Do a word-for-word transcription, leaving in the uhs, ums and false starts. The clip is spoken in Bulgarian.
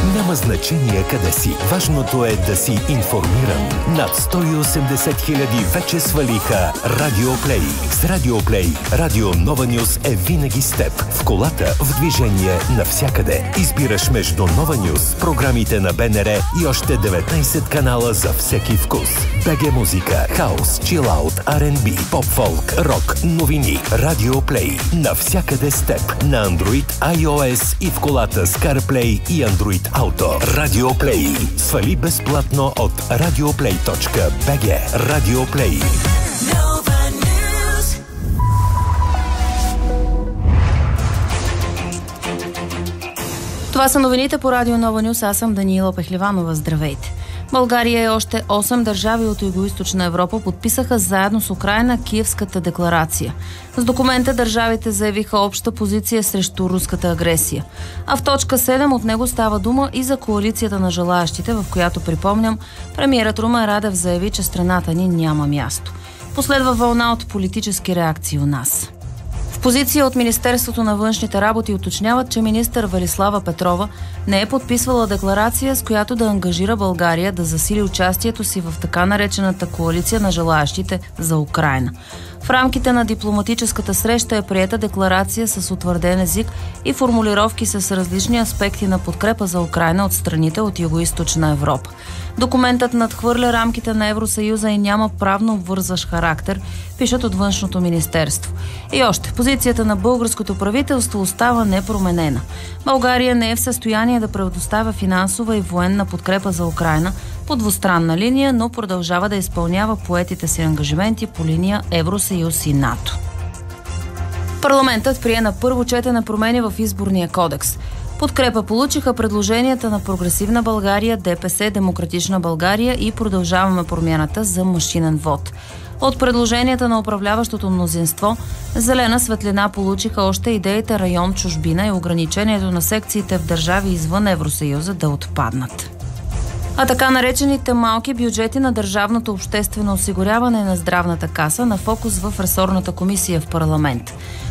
Няма значение къде си. Важното е да си информиран. Над сто и осемдесет хиляди вече свалиха Радио Плей. С Радио Плей, Радио Нова Нюз е винаги с теб. В колата, в движение, навсякъде. Избираш между Нова Нюз, програмите на БНР и още деветнайсет канала за всеки вкус. БГ музика, хаус, чилаут, Ар енд Би, поп-фолк, рок, новини. Радио Плей. Навсякъде с теб. На Android, iOS и в колата с CarPlay и Android Auto. Радио Плей. Свали безплатно от радиоплей точка би джи. Радио Плей. Това са новините по Радио Нова Нюз. Аз съм Даниила Пехливанова. Здравейте! България и още осем държави от Югоизточна Европа подписаха заедно с Украйна Киевската декларация. С документа държавите заявиха обща позиция срещу руската агресия. А в точка седем от него става дума и за коалицията на желаещите, в която, припомням, премиерът Румен Радев заяви, че страната ни няма място. Последва вълна от политически реакции у нас. В позиция от Министерството на външните работи уточняват, че министър Велислава Петрова не е подписвала декларация, с която да ангажира България да засили участието си в така наречената коалиция на желаещите за Украйна. В рамките на дипломатическата среща е приета декларация с утвърден език и формулировки с различни аспекти на подкрепа за Украйна от страните от Югоизточна Европа. Документът надхвърля рамките на Евросъюза и няма правно обвързващ характер, пишат от Външното министерство. И още, позицията на българското правителство остава непроменена. България не е в състояние да предоставя финансова и военна подкрепа за Украйна по двустранна линия, но продължава да изпълнява поетите си ангажименти по линия Евросъюз и НАТО. Парламентът прие на първо четене промени в Изборния кодекс. Подкрепа получиха предложенията на Прогресивна България, ДПС, Демократична България и Продължаваме промяната за машинен вод. От предложенията на управляващото мнозинство, зелена светлина получиха още идеите район чужбина и ограничението на секциите в държави извън Евросъюза да отпаднат. А така наречените малки бюджети на държавното обществено осигуряване на здравната каса на фокус в ресорната комисия в парламент.